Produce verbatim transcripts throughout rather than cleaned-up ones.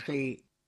சொல்கிறார்கள்.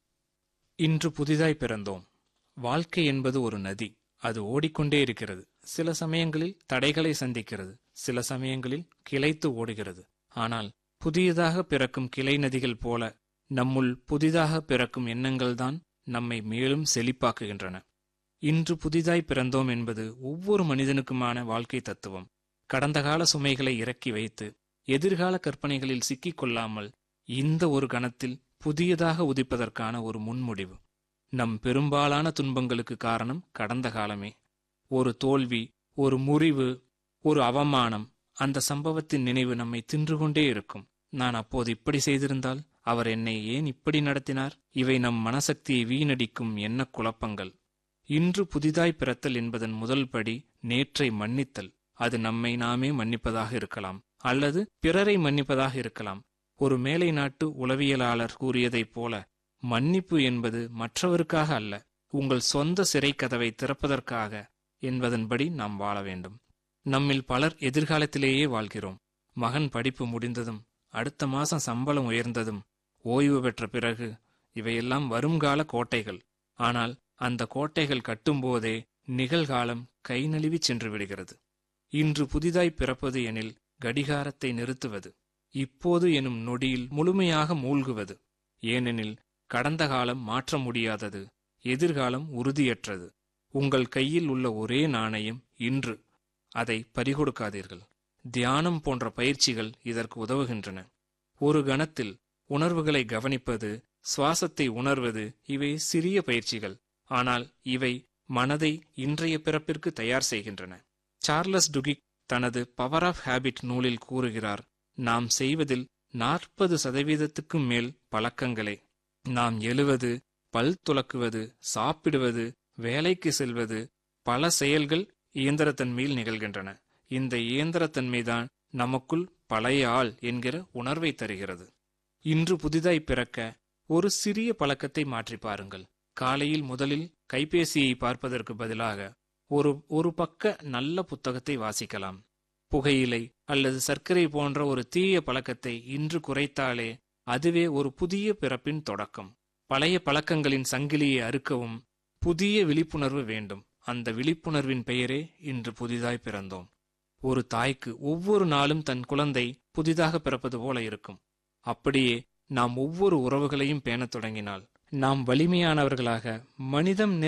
இன்று புதிதாய் பிறந்தோம். வாழ்க்கை என்பது ஒரு நதி. அது ஓடிக்கொண்டே இருக்கிறது. சில சமயங்களில் தடைகளை சந்திக்கிறது, சில சமயங்களில் கிளைத்து ஓடுகிறது. ஆனால் புதியதாக பிறக்கும் கிளை நதிகள் போல நம்முள் புதிதாக பிறக்கும் எண்ணங்கள்தான் நம்மை மேலும் செழிப்பாக்குகின்றன. இன்று புதிதாய் பிறந்தோம் என்பது ஒவ்வொரு மனிதனுக்குமான வாழ்க்கை தத்துவம். கடந்த கால சுமைகளை இறக்கி வைத்து எதிர்கால கற்பனைகளில் சிக்கிக் கொள்ளாமல் இந்த ஒரு கணத்தில் புதியதாக உதிப்பதற்கான ஒரு முன்முடிவு. நம் பெரும்பாலான துன்பங்களுக்கு காரணம் கடந்த காலமே. ஒரு தோல்வி, ஒரு முறிவு, ஒரு அவமானம், அந்த சம்பவத்தின் நினைவு நம்மை தின்று கொண்டே இருக்கும். நான் அப்போது இப்படி செய்திருந்தால், அவர் என்னை ஏன் இப்படி நடத்தினார்? இவை நம் மனசக்தியை வீணடிக்கும் எண்ண குழப்பங்கள். இன்று புதிதாய் பிறத்தல் என்பதன் முதல் படி நேற்றை மன்னித்தல். அது நம்மை நாமே மன்னிப்பதாக இருக்கலாம், அல்லது பிறரை மன்னிப்பதாக இருக்கலாம். ஒரு மேலை நாட்டு உளவியலாளர் கூறியதைப் போல, மன்னிப்பு என்பது மற்றவருக்காக அல்ல, உங்கள் சொந்த சிறை கதவை திறப்பதற்காக என்பதன்படி நாம் வாழ வேண்டும். நம்மில் பலர் எதிர்காலத்திலேயே வாழ்கிறோம். மகன் படிப்பு முடிந்ததும், அடுத்த மாசம் சம்பளம் உயர்ந்ததும், ஓய்வு பெற்ற பிறகு, இவையெல்லாம் வருங்கால கோட்டைகள். ஆனால் அந்த கோட்டைகள் கட்டும்போதே நிகழ்காலம் கை நழுவி சென்று விடுகிறது. இன்று புதிதாய் பிறப்பது எனில் கடிகாரத்தை நிறுத்துவது, இப்போது எனும் நொடியில் முழுமையாக மூழ்குவது. ஏனெனில் கடந்த காலம் மாற்ற முடியாதது, எதிர்காலம் உறுதியற்றது. உங்கள் கையில் உள்ள ஒரே நாணயம் இன்று. அதை பறிகொடுக்காதீர்கள். தியானம் போன்ற பயிற்சிகள் இதற்கு உதவுகின்றன. ஒரு கணத்தில் உணர்வுகளை கவனிப்பது, சுவாசத்தை உணர்வது, இவை சிறிய பயிற்சிகள். ஆனால் இவை மனதை இன்றைய பிறப்பிற்கு தயார் செய்கின்றன. சார்லஸ் டுகிக் தனது பவர் ஆஃப் ஹேபிட் நூலில் கூறுகிறார், நாம் செய்வதில் நாற்பது சதவீதத்துக்கும் மேல் பழக்கங்களே. நாம் எழுவது, பல் துலக்குவது, சாப்பிடுவது, வேலைக்கு செல்வது, பல செயல்கள் இயந்திரத்தன்மையில் நிகழ்கின்றன. இந்த இயந்திரத்தன்மைதான் நமக்குள் பழைய ஆள் என்கிற உணர்வை தருகிறது. இன்று புதிதாய் பிறக்க ஒரு சிறிய பழக்கத்தை மாற்றி பாருங்கள். காலையில் முதலில் கைபேசியை பார்ப்பதற்கு பதிலாக ஒரு ஒரு பக்க நல்ல புத்தகத்தை வாசிக்கலாம். புகையிலை அல்லது சர்க்கரை போன்ற ஒரு தீய பழக்கத்தை இன்று குறைத்தாலே அதுவே ஒரு புதிய பிறப்பின் தொடக்கம். பழைய பழக்கங்களின் சங்கிலியை அறுக்கவும் புதிய விழிப்புணர்வு வேண்டும். அந்த விழிப்புணர்வின் பெயரே இன்று புதிதாய் பிறந்தோம். ஒரு தாய்க்கு ஒவ்வொரு நாளும் தன் குழந்தை புதிதாக பிறப்பது போல இருக்கும். அப்படியே நாம் ஒவ்வொரு உறவுகளையும் பேணத் தொடங்கினால் நாம் வலிமையானவர்களாக, மனிதம்